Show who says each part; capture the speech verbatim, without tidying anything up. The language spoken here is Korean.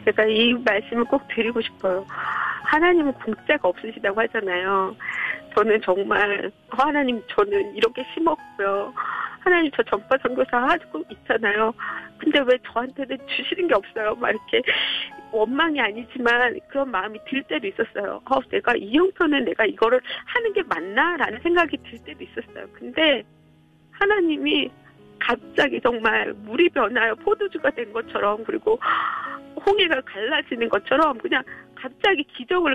Speaker 1: 제가 이 말씀을 꼭 드리고 싶어요. 하나님은 공짜가 없으시다고 하잖아요. 저는 정말 하나님 저는 이렇게 심었고요. 하나님 저 전파 선교사 하고 있잖아요. 근데 왜 저한테는 주시는 게 없어요? 막 이렇게 원망이 아니지만 그런 마음이 들 때도 있었어요. 어, 내가 이 형편에 내가 이거를 하는 게 맞나라는 생각이 들 때도 있었어요. 근데 하나님이 갑자기 정말 물이 변하여 포도주가 된 것처럼, 그리고 홍해가 갈라지는 것처럼 그냥 갑자기 기적을